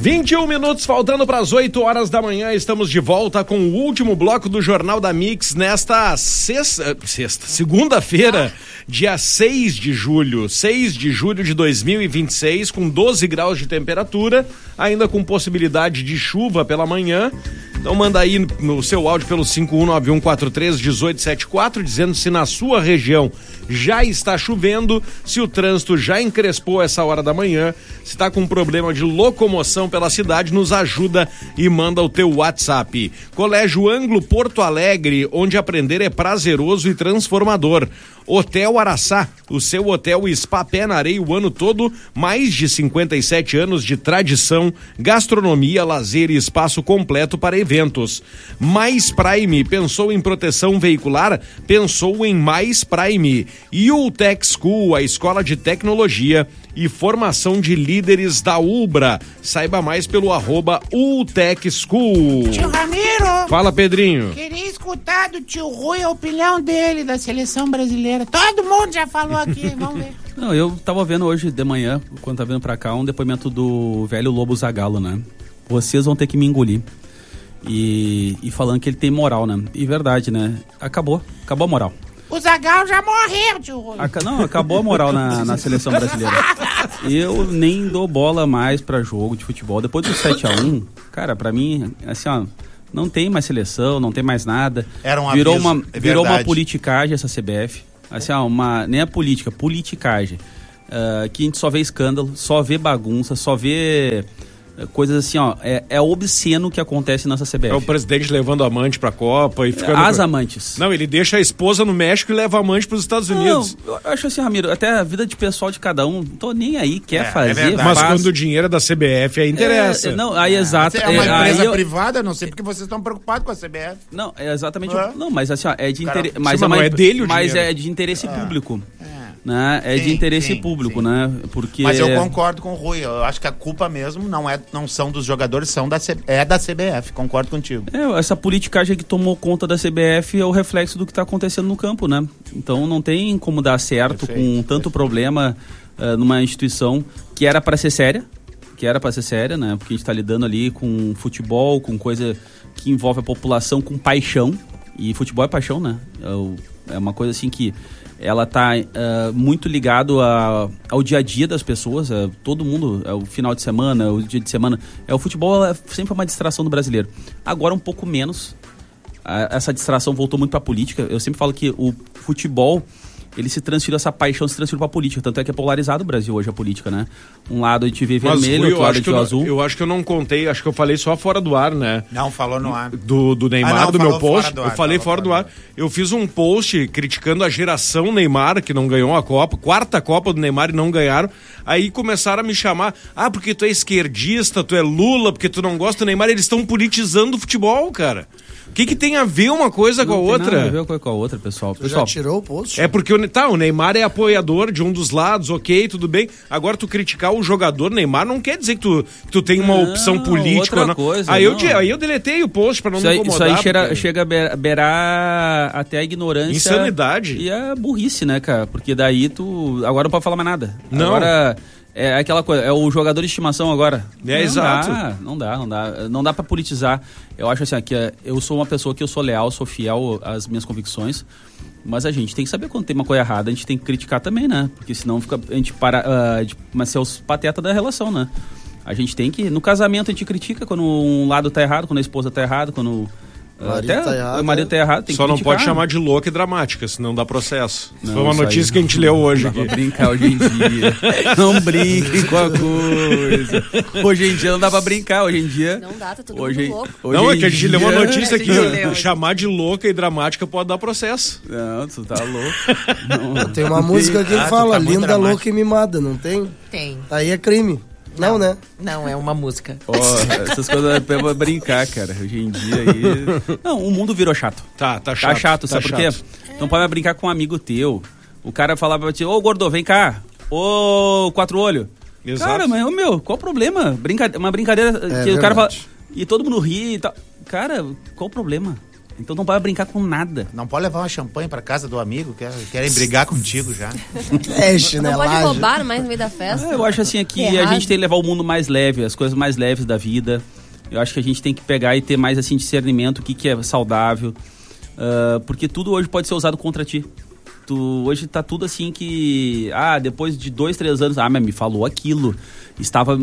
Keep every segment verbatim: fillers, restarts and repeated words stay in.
vinte e um minutos faltando para as oito horas da manhã, estamos de volta com o último bloco do Jornal da Mix nesta sexta, sexta segunda-feira, dia seis de julho, seis de julho de dois mil e vinte e seis, com doze graus de temperatura, ainda com possibilidade de chuva pela manhã. Então manda aí no seu áudio pelo cinco um nove um quatro três um oito sete quatro, dizendo se na sua região já está chovendo, se o trânsito já encrespou essa hora da manhã, se está com problema de locomoção pela cidade, nos ajuda e manda o teu WhatsApp. Colégio Anglo Porto Alegre, onde aprender é prazeroso e transformador. Hotel Araçá, o seu hotel e spa pé na areia o ano todo, mais de cinquenta e sete anos de tradição, gastronomia, lazer e espaço completo para eventos. Mais Prime, pensou em proteção veicular? Pensou em Mais Prime. E o Tech School, a escola de tecnologia e formação de líderes da Ubra. Saiba mais pelo arroba U Tech School. Tio Ramiro. Fala, Pedrinho. Queria escutar do tio Rui a opinião dele da seleção brasileira. Todo mundo já falou aqui, vamos ver. Não, eu tava vendo hoje de manhã, quando tava vindo pra cá, um depoimento do velho Lobo Zagallo, né? Vocês vão ter que me engolir. E, e falando que ele tem moral, né? E verdade, né? Acabou, acabou a moral. O Zagallo já morreu, tio Rui. Aca- não, acabou a moral na, na seleção brasileira. Eu nem dou bola mais pra jogo de futebol. Depois do sete a um, cara, pra mim, assim, ó, não tem mais seleção, não tem mais nada. Era um virou aviso, uma é Virou verdade. uma politicagem essa C B F. Assim, ó, uma, nem a política, politicagem. Uh, que a gente só vê escândalo, só vê bagunça, só vê uh, coisas assim, ó. É, é obsceno o que acontece nessa C B F. É o presidente levando amante pra Copa e ficando... As amantes. Não, ele deixa a esposa no México e leva a amante pros Estados Unidos. Não, eu acho assim, Ramiro, até a vida de pessoal de cada um, tô nem aí, quer É, é fazer, verdade. Mas faz. quando o dinheiro é da C B F, aí interessa. É, não, aí exato. É uma é, aí empresa eu- privada, não sei porque vocês estão preocupados com a C B F. Não, é exatamente. É. Não, mas assim, ó, é de Cara, interesse. sim, Mas, mas é, uma, não é dele o mas dinheiro. é de interesse público. É. Né? É Sim, de interesse sim, público, sim. né? Porque. Mas eu concordo com o Rui. Eu acho que a culpa mesmo não, é, não são dos jogadores, são da C, é da C B F. Concordo contigo. É, essa politicagem que tomou conta da C B F é o reflexo do que está acontecendo no campo, né? Então não tem como dar certo Perfeito, com tanto perfeito. problema uh, numa instituição que era para ser séria, que era para ser séria, né? Porque a gente está lidando ali com futebol, com coisa que envolve a população com paixão. E futebol é paixão, né? É, o- é uma coisa assim que ela tá uh, muito ligado a, ao dia a dia das pessoas, é, todo mundo, é o final de semana, é o dia de semana. É, o futebol é sempre uma distração do brasileiro. Agora um pouco menos. A- essa distração voltou muito para a política. Eu sempre falo que o futebol, ele se transferiu, essa paixão se transferiu para a política. Tanto é que é polarizado o Brasil hoje, a política, né? Um lado a gente vê Mas, vermelho, Rui, outro eu lado a acho, gente que eu, vê não, azul. eu acho que eu não contei, acho que eu falei só fora do ar, né? Não, falou no ar. Do, do Neymar, Ah, não, do falou meu post, fora do ar, eu falei falou fora do fora ar. do ar. Eu fiz um post criticando a geração Neymar, que não ganhou a Copa, quarta Copa do Neymar e não ganharam. Aí começaram a me chamar, ah, porque tu é esquerdista, tu é Lula, porque tu não gosta do Neymar. Eles estão politizando o futebol, cara. O que que tem a ver uma coisa com a Não tem nada a outra? ver uma com a outra, pessoal. Tu Pessoal, já tirou o post? É porque o, tá, o Neymar é apoiador de um dos lados, ok, tudo bem. Agora tu criticar o jogador Neymar não quer dizer que tu, que tu tem uma Não, opção política. outra ou não. coisa, aí, eu, não. de- aí eu deletei o post pra não Isso me aí, incomodar. isso aí cheira- porque- chega a be- beirar até a ignorância. Insanidade. E a burrice, né, cara? Porque daí tu. Agora não pode falar mais nada. Não. Agora. É aquela coisa, é o jogador de estimação agora. É, não exato. Dá, não dá, não dá. Não dá pra politizar. Eu acho assim, que eu sou uma pessoa que eu sou leal, sou fiel às minhas convicções. Mas a gente tem que saber quando tem uma coisa errada, a gente tem que criticar também, né? Porque senão fica, a gente para uh, de mas ser os patetas da relação, né? A gente tem que. No casamento a gente critica quando um lado tá errado, quando a esposa tá errada, quando. uh, O marido até tá errado, o marido né? tá errado, tem Só que não criticar. pode chamar de louca e dramática, senão dá processo. Não, Foi uma isso notícia aí que a gente leu hoje Não dá aqui. pra brincar hoje em dia. Não brinquem com a coisa. Hoje em dia não dá pra brincar, hoje em dia. Não dá, tá todo Hoje, mundo louco. hoje Não, é em que a gente leu uma dia- notícia A aqui, gente ó, leu. chamar de louca e dramática pode dar processo. Não, tu tá louco. Não, Tem uma música que Ah, tu fala tá muito linda, dramático. louca e mimada, não tem? Tem. Aí é crime. Não, né? Não, é uma música. Ó, essas coisas é pra brincar, cara. Hoje em dia aí. Não, o mundo virou chato. Tá, tá chato. Tá chato, tá sabe por chato. quê? Não pode mais brincar com um amigo teu. O cara falava pra ti, ô gordo, vem cá. Ô quatro olho. Exato. Cara, mas ô, meu, qual o problema? Brinca... Uma brincadeira que o cara fala. verdade. E todo mundo ri e tal. Cara, qual o problema? Então não pode brincar com nada. Não pode levar uma champanhe pra casa do amigo, quer- querem brigar contigo já. É, Não chinelagem. pode roubar mais no meio da festa. Eu acho assim que a Errado. gente tem que levar o mundo mais leve, as coisas mais leves da vida. Eu acho que a gente tem que pegar e ter mais assim discernimento, o que, que é saudável. Uh, porque tudo hoje pode ser usado contra ti. Tu, hoje tá tudo assim que... Ah, depois de dois, três anos... Ah, mas me falou aquilo. Estava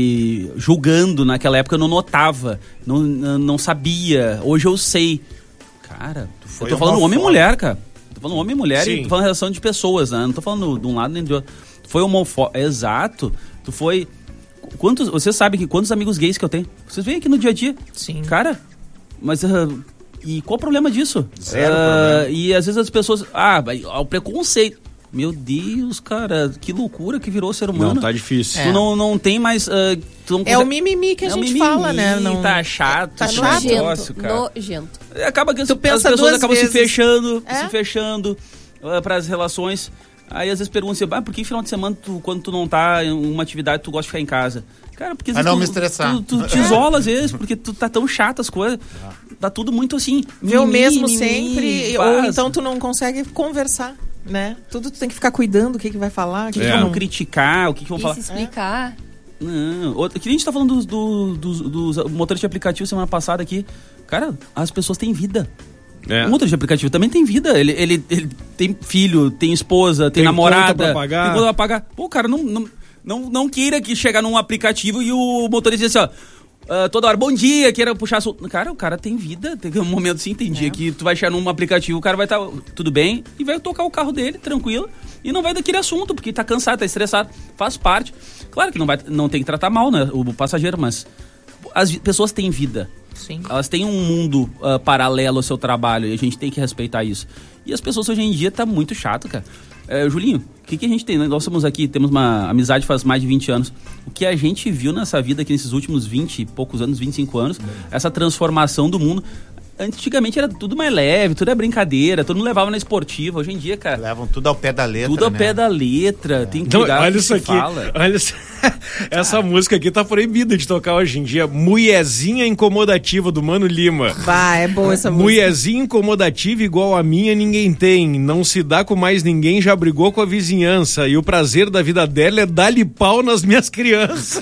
me julgando naquela época, eu não notava. Não, não sabia. Hoje eu sei. Cara, Foi eu tô falando uma homem e foda. mulher, cara. Tô falando homem e mulher Sim. e tô falando relação de pessoas, né? Não tô falando de um lado nem do outro. Tu foi homofóbico. Exato. Tu foi... Quantos... Você sabe que quantos amigos gays que eu tenho? Vocês veem aqui no dia a dia. Sim. Cara, mas... Uh, e qual o problema disso? Zero Uh, problema. E às vezes as pessoas... Ah, vai- o preconceito. Meu Deus, cara, que loucura que virou o ser humano. Não, tá difícil. Tu não, não tem mais... uh, tu não É consegue- o mimimi que a É o gente mimimi, fala, né? Não... Tá chato. Tá esse chato. negócio, Nojento, cara. nojento. Acaba que as, Tu pensa as pessoas duas acabam vezes. se fechando, É? se fechando uh, para as relações. Aí às vezes perguntam assim, ah, por que final de semana, tu, quando tu não tá em uma atividade, tu gosta de ficar em casa? Cara, porque às Pra vezes não tu, me estressar. Tu, tu te isola às vezes, porque tu tá tão chato as coisas. Tá tudo muito assim. Vê o mimimi, mesmo mimimi, sempre, ou faz. então tu não consegue conversar, né? Tudo tu tem que ficar cuidando o que, que vai falar, o que, O que que vão não... criticar, o que, que vão E falar. se explicar. Não, outra, que nem a gente tá falando dos, do- dos, dos motores de aplicativo semana passada aqui. Cara, as pessoas têm vida. É. O motorista de aplicativo também tem vida. Ele, ele, ele tem filho, tem esposa, tem, Tem namorada. conta pra pagar. Tem conta pra pagar. Pô, cara, não, não, não, não queira que chegar num aplicativo e o motorista diz assim, ó. ah, toda hora, bom dia, queira puxar assunto. Cara, o cara tem vida. Tem um momento assim, tem dia que tu vai chegar num aplicativo, o cara vai estar tudo bem e vai tocar o carro dele, tranquilo. E não vai daquele assunto, porque tá cansado, tá estressado. Faz parte. Claro que não, vai, não tem que tratar mal, né, o passageiro, mas as vi- pessoas têm vida. Sim. Elas têm um mundo ah, paralelo ao seu trabalho e a gente tem que respeitar isso. E as pessoas hoje em dia tá muito chato, cara. É, Julinho, o que, que a gente tem? Nós somos aqui, temos uma amizade faz mais de vinte anos. O que a gente viu nessa vida aqui nesses últimos vinte e poucos anos, vinte e cinco anos, essa transformação do mundo. Antigamente era tudo mais leve, tudo é brincadeira, todo mundo levava na esportiva. Hoje em dia, cara, Levam tudo ao pé da letra, tudo ao né? pé da letra. Tem que Não, cuidar olha do que isso se aqui. fala. Olha isso. Essa música aqui tá proibida de tocar hoje em dia. Mulherzinha incomodativa do Mano Lima. Bah, é boa essa música. Mulherzinha incomodativa igual a minha ninguém tem. Não se dá com mais ninguém, já brigou com a vizinhança. E o prazer da vida dela é dar-lhe pau nas minhas crianças.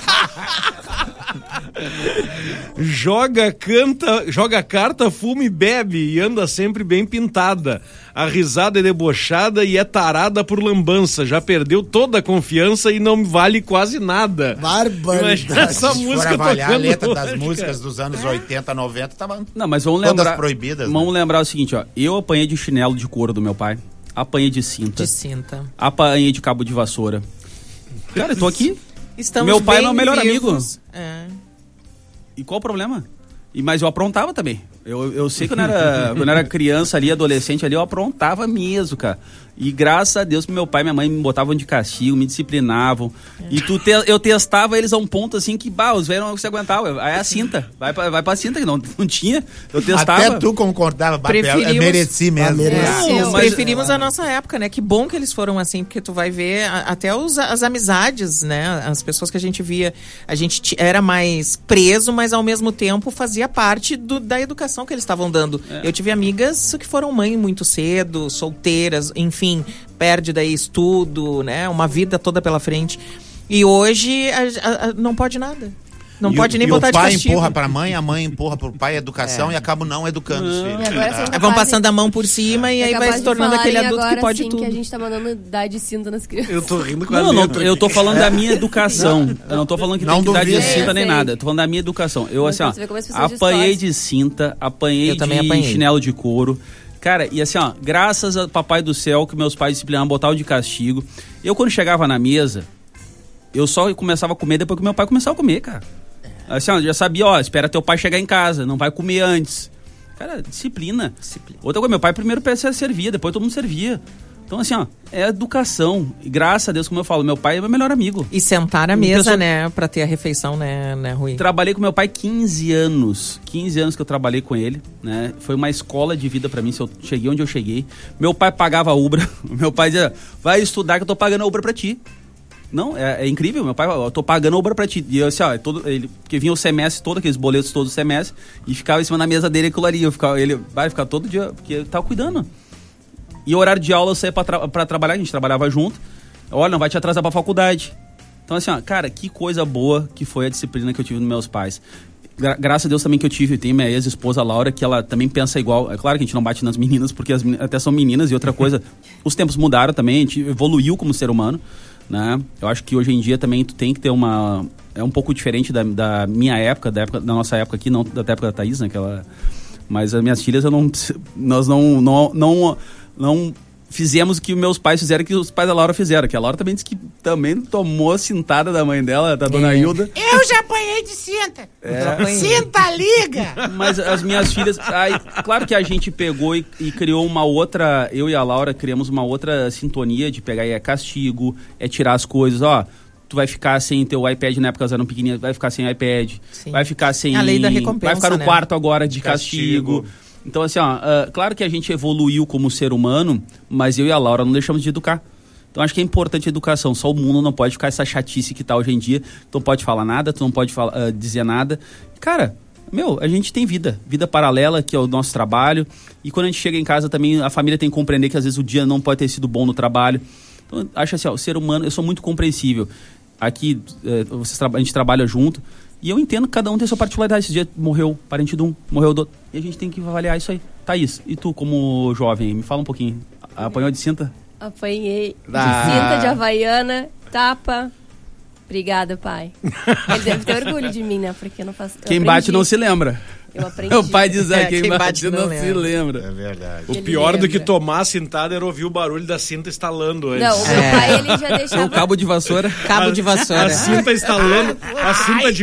Joga, canta, joga carta, fuma e bebe e anda sempre bem pintada. A risada é debochada e é tarada por lambança. Já perdeu toda a confiança e não vale quase nada. Barbaridade. Imagina essa Se for música avaliar a tocando letra hoje, das cara. músicas dos anos oitenta, noventa, tava... Não, mas vamos Todas lembrar. proibidas, Vamos né? lembrar o seguinte, ó. Eu apanhei de chinelo de couro do meu pai. Apanhei de cinta. De cinta. Apanhei de cabo de vassoura. Cara, eu tô aqui. Estamos Meu pai é bem meu melhor vivos. É. E qual o problema? E, mas eu aprontava também. Eu, eu sei que quando eu era, quando eu era criança ali, adolescente ali, eu aprontava mesmo, cara. E graças a Deus, meu pai e minha mãe me botavam de castigo, me disciplinavam. E tu te, eu testava eles a um ponto assim que, bah, os velhos não se aguentavam. Aí a cinta, vai pra, vai pra cinta, que não, não tinha. Eu testava. Até tu concordava, bah, Preferimos- eu mereci mesmo. Ah, mereci. É, Não, mas- preferimos a nossa época, né? Que bom que eles foram assim, porque tu vai ver a- até os, as amizades, né? As pessoas que a gente via, a gente ti- era mais preso, mas ao mesmo tempo fazia parte do- da educação que eles estavam dando. Eu tive amigas que foram mãe muito cedo, solteiras, enfim, perde daí estudo, né? Uma vida toda pela frente. E hoje a- a- a- não pode nada. Não E pode o, nem e botar o de pai castigo. empurra pra mãe, a mãe empurra pro pai a educação e acabam não educando os E filhos. agora Ah. são Aí vão capazes- passando a mão por cima e é aí vai capaz se de tornando falarem aquele adulto agora, que pode sim, tudo. que a gente tá mandando dar de cinta nas crianças. Eu tô rindo com a Não, não, letra eu aqui. tô falando da minha educação. Eu não tô falando que Não tem que dar de duvido. cinta É, nem sei. nada. Eu tô falando da minha educação. Eu, Mas assim, ó, pra você ver como as pessoas apanhei distorcem. de cinta, apanhei Eu também de apanhei. chinelo de couro. Cara, e assim, ó, graças a papai do céu que meus pais disciplinavam, botavam de castigo. Eu, quando chegava na mesa, eu só começava a comer depois que meu pai começava a comer, cara. Assim, ó, já sabia, ó, espera teu pai chegar em casa, não vai comer antes. Cara, disciplina. Outra coisa, meu pai primeiro servia, depois todo mundo servia. Então, assim, ó, é educação. E graças a Deus, como eu falo, meu pai é meu melhor amigo. E sentar à Uma mesa, pessoa- né? Pra ter a refeição, né, né, Rui? Trabalhei com meu pai quinze anos. quinze anos que eu trabalhei com ele, né? Foi uma escola de vida pra mim, se eu cheguei onde eu cheguei. Meu pai pagava a Ubra. Meu pai dizia, vai estudar que eu tô pagando a Ubra pra ti. Não, é, é incrível, meu pai, eu tô pagando obra pra ti. E eu assim, ó, todo, ele, porque vinha o semestre todo, aqueles boletos todos o semestre, e ficava em cima da mesa dele aquilo ali. Eu ficava, ele vai ficar todo dia, porque ele tava cuidando. E o horário de aula eu saía pra, tra- pra trabalhar, a gente trabalhava junto. Olha, não vai te atrasar pra faculdade. Então assim, ó, cara, que coisa boa que foi a disciplina que eu tive nos meus pais. Gra- graças a Deus também que eu tive, tem minha ex-esposa Laura, que ela também pensa igual. É claro que a gente não bate nas meninas, porque as meninas até são meninas. E outra coisa, os tempos mudaram também, a gente evoluiu como ser humano, né? Eu acho que hoje em dia também tu tem que ter uma... É um pouco diferente da, da minha época, da, época, da nossa época aqui, não da época da Thaís, né? Que ela, mas as minhas filhas, eu não, nós não, não, não, não fizemos o que meus pais fizeram, que os pais da Laura fizeram. Que a Laura também disse que também tomou a cintada da mãe dela, da dona É. Hilda. Eu já apanhei de cinta. É. Cinta liga. Mas as minhas filhas... Aí, claro que a gente pegou e, e criou uma outra... Eu e a Laura criamos uma outra sintonia de pegar e é castigo, é tirar as coisas, ó... Tu vai ficar sem teu iPad, na época elas eram pequenininhas, vai ficar sem iPad, Sim. vai ficar sem... A lei da recompensa, vai ficar no né? quarto agora de castigo. Castigo. Então, assim, ó, uh, claro que a gente evoluiu como ser humano, mas eu e a Laura não deixamos de educar. Então, acho que é importante a educação. Só o mundo não pode ficar essa chatice que tá hoje em dia. Tu não pode falar nada, tu não pode falar, uh, dizer nada. Cara, meu, a gente tem vida. Vida paralela, que é o nosso trabalho. E quando a gente chega em casa também, a família tem que compreender que às vezes o dia não pode ter sido bom no trabalho. Então, acho assim, ó, o ser humano, eu sou muito compreensível. Aqui, eh, vocês tra- a gente trabalha junto. E eu entendo que cada um tem sua particularidade. Esse dia morreu parente de um, morreu do outro. E a gente tem que avaliar isso aí. Thaís, e tu como jovem, me fala um pouquinho. Apanhou de cinta? Apanhei de Ah. cinta, de havaiana, tapa. Obrigada, pai. Ele deve ter orgulho de mim, né? Porque eu não faço. eu Quem bate aprendi. não se lembra. Eu aprendi. O pai diz, ah, É, quem, quem bate, bate não, não se lembra. lembra. É verdade. O Ele pior do que lembra. tomar a cintada era ouvir o barulho da cinta estalando antes. Não, o meu pai, ele já deixava... O cabo de vassoura. Cabo de vassoura. A cinta instalando, a cinta de